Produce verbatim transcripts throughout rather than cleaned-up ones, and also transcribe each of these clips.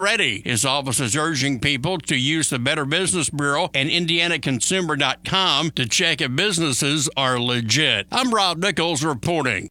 already. His office is urging people to use the Better Business Bureau and Indiana Consumer dot com to check if businesses are legit. I'm Rob Nichols reporting.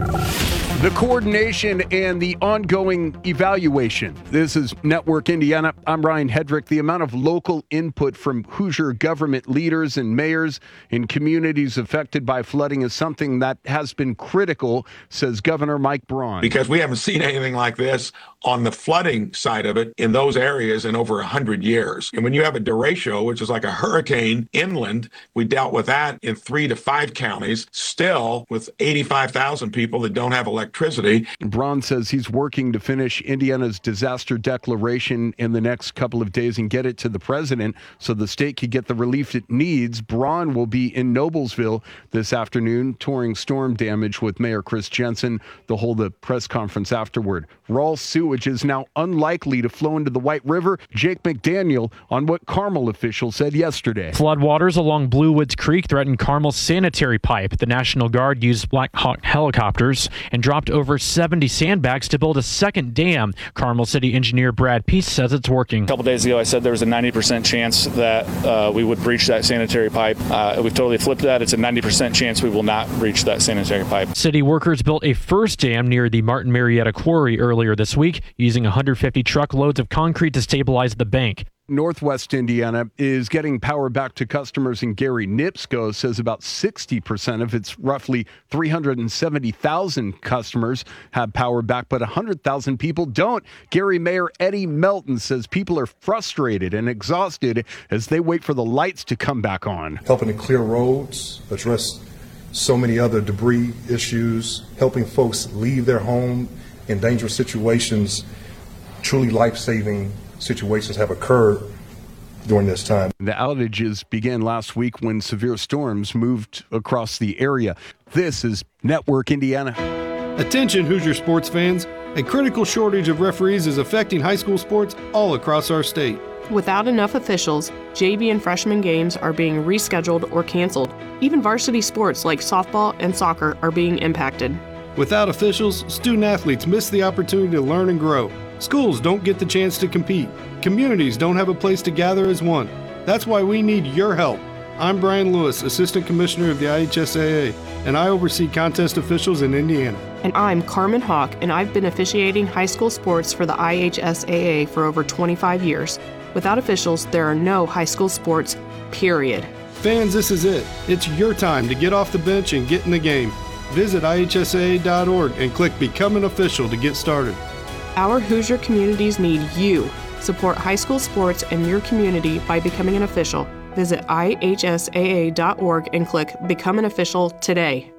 The coordination and the ongoing evaluation. This is Network Indiana. I'm Ryan Hedrick. The amount of local input from Hoosier government leaders and mayors in communities affected by flooding is something that has been critical, says Governor Mike Braun. Because we haven't seen anything like this on the flooding side of it in those areas in over one hundred years. And when you have a derecho, which is like a hurricane inland, we dealt with that in three to five counties, still with eighty-five thousand people that don't have electricity. Electricity. Braun says he's working to finish Indiana's disaster declaration in the next couple of days and get it to the president so the state can get the relief it needs. Braun will be in Noblesville this afternoon touring storm damage with Mayor Chris Jensen. They'll hold a press conference afterward. Raw sewage is now unlikely to flow into the White River. Jake McDaniel on what Carmel officials said yesterday. Floodwaters along Blue Woods Creek threatened Carmel's sanitary pipe. The National Guard used Black Hawk helicopters and dropped over seventy sandbags to build a second dam. Carmel City engineer Brad Peace says it's working. A couple days ago, I said there was a ninety percent chance that uh, we would breach that sanitary pipe. Uh, we've totally flipped that. It's a ninety percent chance we will not breach that sanitary pipe. City workers built a first dam near the Martin Marietta Quarry earlier this week, using one hundred fifty truckloads of concrete to stabilize the bank. Northwest Indiana is getting power back to customers, and Gary Nipsco says about sixty percent of its roughly three hundred seventy thousand customers have power back, but one hundred thousand people don't. Gary Mayor Eddie Melton says people are frustrated and exhausted as they wait for the lights to come back on. Helping to clear roads, address so many other debris issues, helping folks leave their home in dangerous situations, truly life-saving situations have occurred during this time. The outages began last week when severe storms moved across the area. This is Network Indiana. Attention Hoosier sports fans. A critical shortage of referees is affecting high school sports all across our state. Without enough officials, J V and freshman games are being rescheduled or canceled. Even varsity sports like softball and soccer are being impacted. Without officials, student athletes miss the opportunity to learn and grow. Schools don't get the chance to compete. Communities don't have a place to gather as one. That's why we need your help. I'm Brian Lewis, Assistant Commissioner of the I H S A A, and I oversee contest officials in Indiana. And I'm Carmen Hawk, and I've been officiating high school sports for the I H S A A for over twenty-five years. Without officials, there are no high school sports, period. Fans, this is it. It's your time to get off the bench and get in the game. Visit I H S A A dot org and click Become an Official to get started. Our Hoosier communities need you. Support high school sports in your community by becoming an official. Visit I H S A A dot org and click Become an Official today.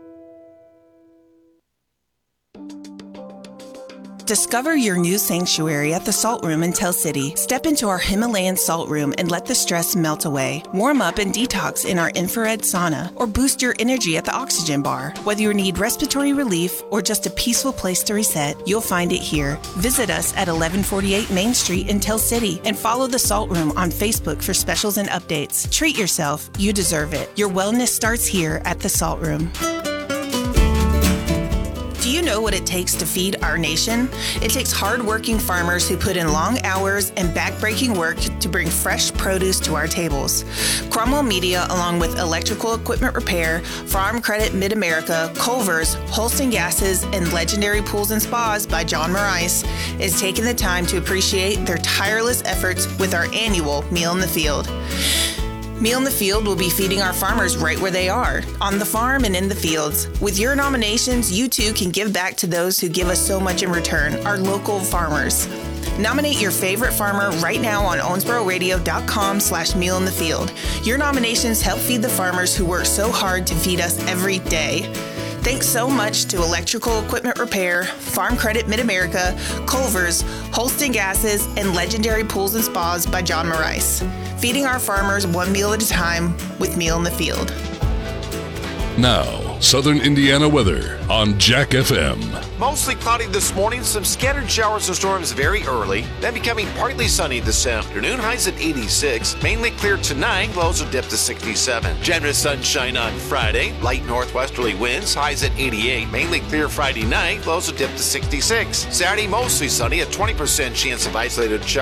Discover your new sanctuary at the Salt Room in Tell City. Step into our Himalayan Salt Room and let the stress melt away. Warm up and detox in our infrared sauna, or boost your energy at the Oxygen Bar. Whether you need respiratory relief or just a peaceful place to reset, you'll find it here. Visit us at eleven forty-eight Main Street in Tell City and follow the Salt Room on Facebook for specials and updates. Treat yourself. You deserve it. Your wellness starts here at the Salt Room. Do you know what it takes to feed our nation? It takes hard-working farmers who put in long hours and backbreaking work to bring fresh produce to our tables. Cromwell Media, along with Electrical Equipment Repair, Farm Credit Mid-America, Culver's, Holston Gases, and Legendary Pools and Spas by John Marais, is taking the time to appreciate their tireless efforts with our annual Meal in the Field. Meal in the Field will be feeding our farmers right where they are, on the farm and in the fields. With your nominations, you too can give back to those who give us so much in return, our local farmers. Nominate your favorite farmer right now on owensboro radio dot com slash meal in the field. Your nominations help feed the farmers who work so hard to feed us every day. Thanks so much to Electrical Equipment Repair, Farm Credit Mid-America, Culver's, Holston Gases, and Legendary Pools and Spas by John Marais. Feeding our farmers one meal at a time with Meal in the Field. Now, Southern Indiana weather on Jack F M. Mostly cloudy this morning, some scattered showers and storms very early, then becoming partly sunny this afternoon, highs at eighty-six. Mainly clear tonight, lows will dip to sixty-seven. Generous sunshine on Friday, light northwesterly winds, highs at eighty-eight. Mainly clear Friday night, lows will dip to sixty-six. Saturday, mostly sunny, a twenty percent chance of isolated showers.